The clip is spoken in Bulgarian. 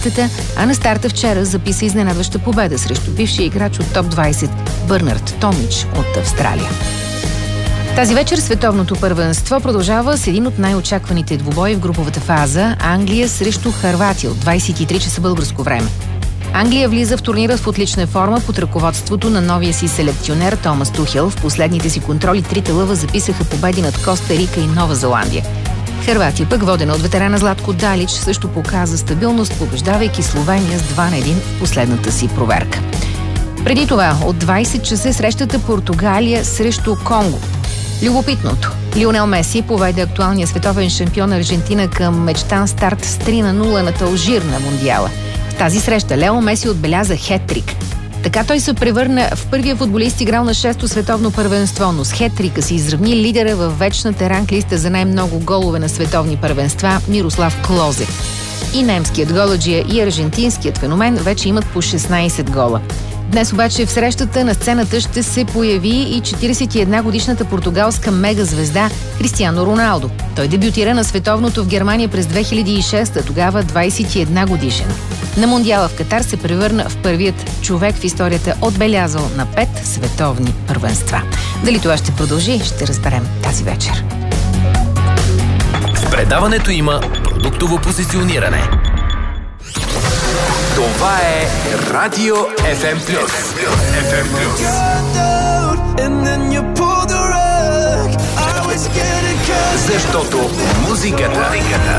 а на старта вчера записа изненадваща победа срещу бившия играч от топ 20 Бърнард Томич от Австралия. Тази вечер световното първенство продължава с един от най-очакваните двубои в груповата фаза – Англия срещу Хърватия от 23 часа българско време. Англия влиза в турнира в отлична форма под ръководството на новия си селекционер Томас Тухел. В последните си контроли трите лъва записаха победи над Коста Рика и Нова Зеландия. Хърватия, пък водена от ветерана Златко Далич, също показа стабилност, побеждавайки Словения с 2-1 в последната си проверка. Преди това, от 20 часа срещата Португалия срещу Конго. Любопитното. Лионел Меси поведе актуалния световен шампион Аржентина към мечтан старт с 3-0 над Алжир на Мондиала. В тази среща Лео Меси отбеляза хет-трик. Така той се превърна в първия футболист, играл на 6-то световно първенство, но с хет-трика се изравни лидера във вечната ранглиста за най-много голове на световни първенства Мирослав Клозе. И немският голаджия, и аржентинският феномен вече имат по 16 гола. Днес обаче в срещата на сцената ще се появи и 41-годишната португалска мегазвезда Кристиано Роналдо. Той дебютира на световното в Германия през 2006, тогава 21 годишен. На Мондиала в Катар се превърна в първият човек в историята, отбелязал на 5 световни първенства. Дали това ще продължи, ще разберем тази вечер. В предаването има продуктово позициониране. Това е Радио FM+. Защото музиката